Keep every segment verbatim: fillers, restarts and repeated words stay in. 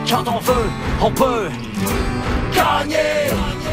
Quand on veut, on peut gagner.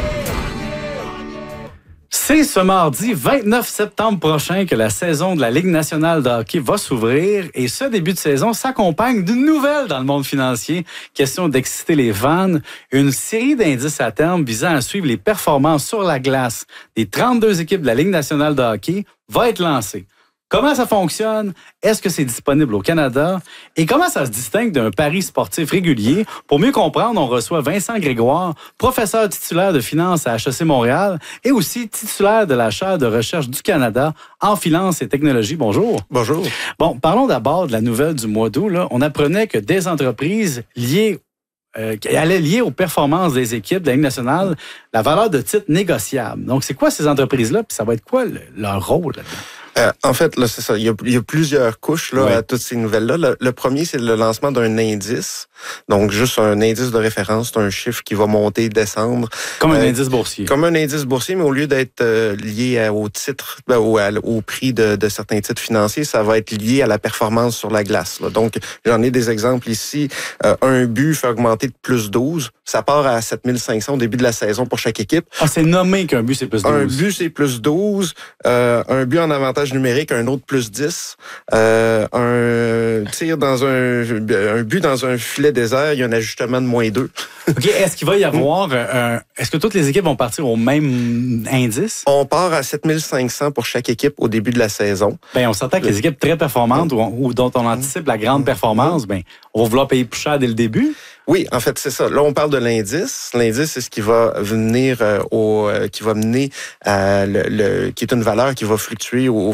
C'est ce mardi vingt-neuf septembre prochain que la saison de la Ligue nationale de hockey va s'ouvrir et ce début de saison s'accompagne d'une nouvelle dans le monde financier. Question d'exciter les fans. Une série d'indices à terme visant à suivre les performances sur la glace des trente-deux équipes de la Ligue nationale de hockey va être lancée. Comment ça fonctionne? Est-ce que c'est disponible au Canada? Et comment ça se distingue d'un pari sportif régulier? Pour mieux comprendre, on reçoit Vincent Grégoire, professeur titulaire de finance à H E C Montréal et aussi titulaire de la chaire de recherche du Canada en finance et technologie. Bonjour. Bonjour. Bon, parlons d'abord de la nouvelle du mois d'août. Là. On apprenait que des entreprises liées Euh, qui allait lier aux performances des équipes de la Ligue nationale la valeur de titres négociables. Donc, c'est quoi ces entreprises-là? Puis ça va être quoi le, leur rôle là-dedans? Euh, en fait, là, c'est ça. Il y a, il y a plusieurs couches là, oui. à toutes ces nouvelles-là. Le, le premier, c'est le lancement d'un indice. Donc, juste un indice de référence, c'est un chiffre qui va monter, descendre. Comme un euh, indice boursier. Comme un indice boursier, mais au lieu d'être euh, lié à, au titre, ben, au, à, au prix de, de certains titres financiers, ça va être lié à la performance sur la glace. Là. Donc, j'en ai des exemples ici. Euh, un but fait augmenter de plus douze. Ça part à sept mille cinq cents au début de la saison pour chaque équipe. Ah, c'est nommé qu'un but, c'est plus douze. Un but, c'est plus douze. Euh, un but en avantage numérique, un autre plus dix. Euh, un tir dans un, un but dans un filet désert, il y a un ajustement de moins deux. OK. Est-ce qu'il va y avoir un... Est-ce que toutes les équipes vont partir au même indice? On part à sept mille cinq cents pour chaque équipe au début de la saison. Bien, on s'entend que les équipes très performantes ou, ou dont on anticipe la grande performance, bien, on va vouloir payer plus cher dès le début. Oui, en fait, c'est ça. Là, on parle de l'indice. L'indice, c'est ce qui va venir euh, au, euh, qui va mener à le, le, qui est une valeur qui va fluctuer au, au,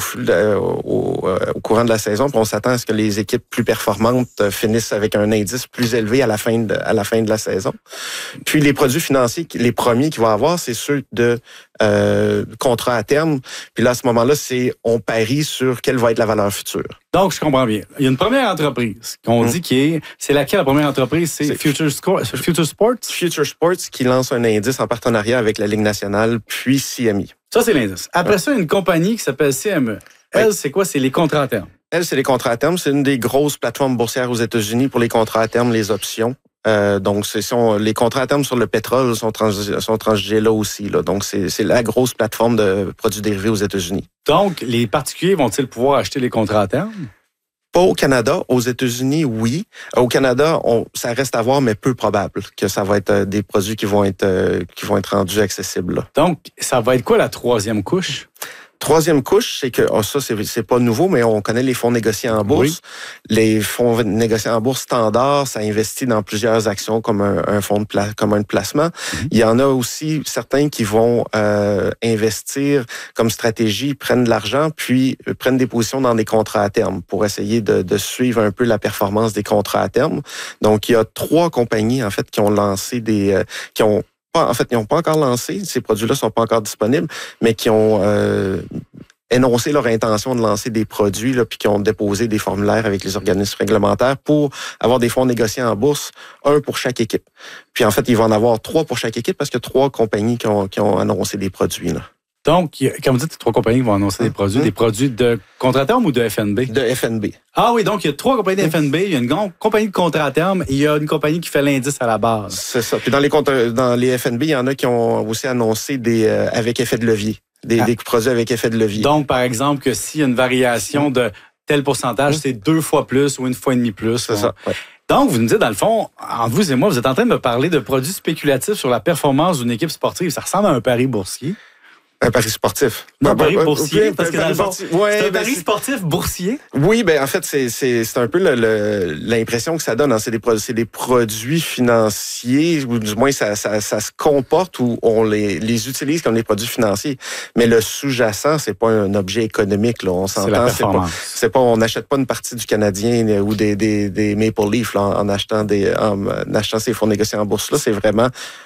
au, au courant de la saison. Puis on s'attend à ce que les équipes plus performantes finissent avec un indice plus élevé à la fin de, à la fin de la saison. Puis les produits financiers, les premiers qu'il va avoir, c'est ceux de euh, contrats à terme. Puis là, à ce moment-là, c'est on parie sur quelle va être la valeur future. Donc, je comprends bien. Il y a une première entreprise qu'on mmh. dit qui est... C'est laquelle la première entreprise? C'est, c'est Future, Score, Future Sports? Future Sports qui lance un indice en partenariat avec la Ligue nationale, puis C M E. Ça, c'est l'indice. Après ouais. ça, une compagnie qui s'appelle C M E. Elle, oui. c'est quoi? C'est les contrats à terme. Elle, c'est les contrats à terme. C'est une des grosses plateformes boursières aux États-Unis pour les contrats à terme, les options. Euh, donc, ce sont les contrats à terme sur le pétrole sont, trans, sont transigés là aussi. Là. Donc, c'est, c'est la grosse plateforme de produits dérivés aux États-Unis. Donc, les particuliers vont-ils pouvoir acheter les contrats à terme? Pas au Canada. Aux États-Unis, oui. Au Canada, on, ça reste à voir, mais peu probable que ça va être des produits qui vont être euh, qui vont être rendus accessibles. Là. Donc, ça va être quoi la troisième couche? Troisième couche, c'est que oh, ça, c'est, c'est pas nouveau, mais on connaît les fonds négociés en bourse. Oui. Les fonds négociés en bourse standard, ça investit dans plusieurs actions comme un, un fonds de pla- comme un placement. Mm-hmm. Il y en a aussi certains qui vont euh, investir comme stratégie, prennent de l'argent, puis euh, prennent des positions dans des contrats à terme pour essayer de, de suivre un peu la performance des contrats à terme. Donc, il y a trois compagnies en fait qui ont lancé des, euh, qui ont Pas, en fait, ils n'ont pas encore lancé, ces produits-là sont pas encore disponibles, mais qui ont euh, énoncé leur intention de lancer des produits, là, puis qui ont déposé des formulaires avec les organismes réglementaires pour avoir des fonds négociés en bourse, un pour chaque équipe. Puis en fait, ils vont en avoir trois pour chaque équipe parce qu'il y a trois compagnies qui ont, qui ont annoncé des produits. Là. Donc, comme vous dites, trois compagnies qui vont annoncer des produits, mmh. des produits de contrat à terme ou de F N B? De F N B. Ah oui, donc il y a trois compagnies de F N B, il y a une grande compagnie de contrat à terme et il y a une compagnie qui fait l'indice à la base. C'est ça. Puis dans les, dans les F N B, il y en a qui ont aussi annoncé des euh, avec effet de levier, des, ah. des produits avec effet de levier. Donc, par exemple, que s'il y a une variation de tel pourcentage, mmh. c'est deux fois plus ou une fois et demi plus. C'est ça, ouais. Donc, vous nous dites, dans le fond, entre vous et moi, vous êtes en train de me parler de produits spéculatifs sur la performance d'une équipe sportive. Ça ressemble à un pari boursier. Un pari sportif. Non, un pari boursier, okay, parce que dans le fond, ouais, c'est un ben pari sportif boursier. Oui, ben en fait, c'est c'est c'est un peu le, le, l'impression que ça donne. Hein. C'est des c'est des produits financiers, ou du moins ça ça ça se comporte où on les les utilise comme des produits financiers. Mais le sous-jacent, c'est pas un objet économique. Là, on s'entend. C'est la performance. C'est pas, c'est pas on n'achète pas une partie du Canadien ou des des des Maple Leafs là, en, en achetant des en, en achetant ces fonds négociés en bourse. Là, c'est vraiment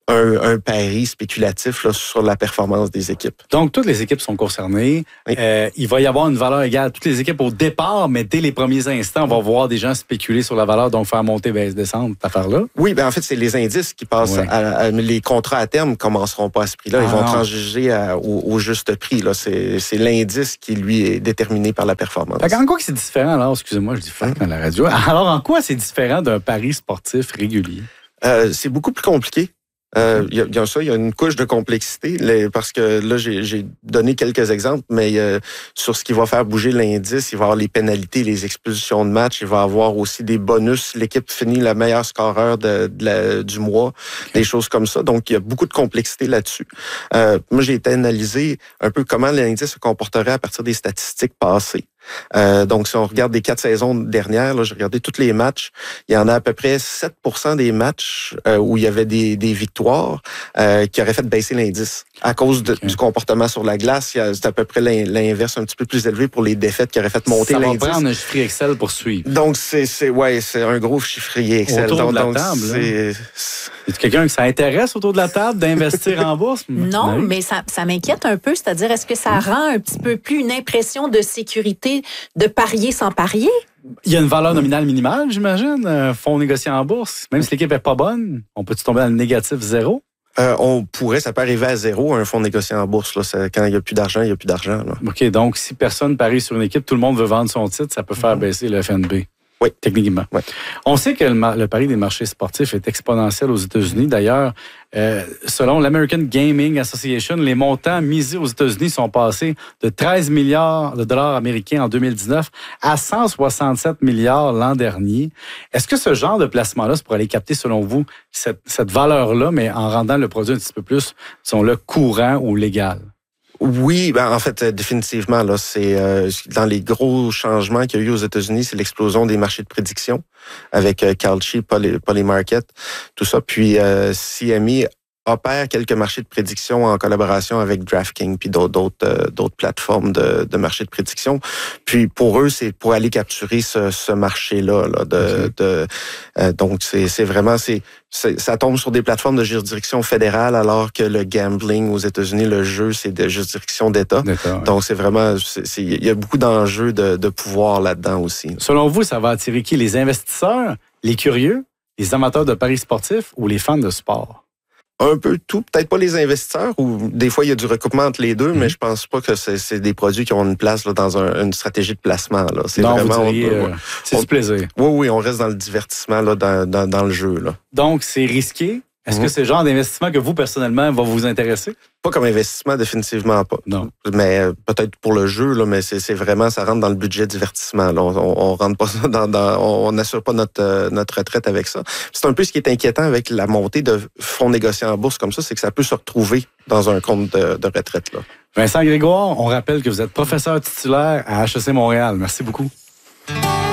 un, un pari spéculatif là, sur la performance des équipes. Donc, toutes les équipes sont concernées. Oui. Euh, il va y avoir une valeur égale à toutes les équipes au départ, mais dès les premiers instants, on va voir des gens spéculer sur la valeur, donc faire monter, baisse, descendre, cette affaire-là. Oui, ben en fait, c'est les indices qui passent. Oui. À, à, les contrats à terme ne commenceront pas à ce prix-là. Ils ah, vont transiger à, au, au juste prix. Là. C'est, c'est l'indice qui, lui, est déterminé par la performance. Fait en quoi c'est différent, alors, excusez-moi, je dis fac dans la radio. Alors, en quoi c'est différent d'un pari sportif régulier? Euh, c'est beaucoup plus compliqué. Euh, il y a, il y a ça, il y a une couche de complexité, les, parce que là, j'ai, j'ai donné quelques exemples, mais euh, sur ce qui va faire bouger l'indice, il va y avoir les pénalités, les expulsions de match, il va y avoir aussi des bonus, l'équipe finit la meilleure scoreur de, de la, du mois, okay. Des choses comme ça. Donc, il y a beaucoup de complexité là-dessus. Euh, moi, j'ai été analysé un peu comment l'indice se comporterait à partir des statistiques passées. Euh, donc, si on regarde les quatre saisons dernières, là, j'ai regardé tous les matchs, il y en a à peu près sept pour cent des matchs euh, où il y avait des, des victoires euh, qui auraient fait baisser l'indice. À cause de, okay. du comportement sur la glace, c'est à peu près l'inverse, un petit peu plus élevé pour les défaites qui auraient fait monter l'indice. Ça va prendre un chiffrier Excel pour suivre. Donc, c'est, c'est, ouais, c'est un gros chiffrier Excel. Autour donc, de la donc, table. C'est... Est-ce quelqu'un que ça intéresse autour de la table d'investir en bourse? Non, mais ça, ça m'inquiète un peu. C'est-à-dire, est-ce que ça rend un petit peu plus une impression de sécurité de parier sans parier? Il y a une valeur nominale minimale, j'imagine, un fonds négocié en bourse. Même si l'équipe n'est pas bonne, on peut-tu tomber dans le négatif zéro? Euh, on pourrait, ça peut arriver à zéro, un fonds négocié en bourse. Là, ça, quand il n'y a plus d'argent, il n'y a plus d'argent. Là. OK, donc si personne parie sur une équipe, tout le monde veut vendre son titre, ça peut faire mm-hmm. baisser le F N B. Oui. Techniquement. Oui. On sait que le, le pari des marchés sportifs est exponentiel aux États-Unis. D'ailleurs, euh, selon l'American Gaming Association, les montants misés aux États-Unis sont passés de treize milliards de dollars américains en deux mille dix-neuf à cent soixante-sept milliards l'an dernier. Est-ce que ce genre de placement-là, c'est pour aller capter, selon vous, cette, cette valeur-là, mais en rendant le produit un petit peu plus, disons-le, courant ou légal? Oui, ben en fait, définitivement, là, c'est euh, dans les gros changements qu'il y a eu aux États-Unis, c'est l'explosion des marchés de prédiction avec euh, Kalshi, Poly, Polymarket, tout ça. Puis euh, C M E opère quelques marchés de prédiction en collaboration avec DraftKings puis d'autres d'autres, euh, d'autres plateformes de, de marchés de prédiction. Puis pour eux, c'est pour aller capturer ce, ce marché-là. Là, de, okay. de euh, donc c'est, c'est vraiment c'est, c'est ça tombe sur des plateformes de juridiction fédérale, alors que le gambling aux États-Unis, le jeu, c'est de juridiction d'État. D'accord, ouais. Donc c'est vraiment c'est, c'est, il y a beaucoup d'enjeux de, de pouvoir là-dedans aussi. Selon vous, ça va attirer qui? Les investisseurs, les curieux, les amateurs de paris sportifs ou les fans de sport? Un peu tout, peut-être pas les investisseurs, ou des fois il y a du recoupement entre les deux, mmh. mais je pense pas que c'est, c'est des produits qui ont une place là, dans un, une stratégie de placement. Là. C'est non, vraiment, vous diriez, on, euh, c'est on, du plaisir. Oui, oui, on reste dans le divertissement là, dans, dans, dans le jeu. Là. Donc c'est risqué. Est-ce mmh. que c'est le genre d'investissement que vous, personnellement, va vous intéresser? Pas comme investissement, définitivement pas. Non. Mais euh, peut-être pour le jeu, là, mais c'est, c'est vraiment, ça rentre dans le budget divertissement. Là. On, on, on rentre pas dans, dans on n'assure pas notre, euh, notre retraite avec ça. C'est un peu ce qui est inquiétant avec la montée de fonds négociés en bourse comme ça, c'est que ça peut se retrouver dans un compte de, de retraite. Là. Vincent Grégoire, on rappelle que vous êtes professeur titulaire à H E C Montréal. Merci beaucoup.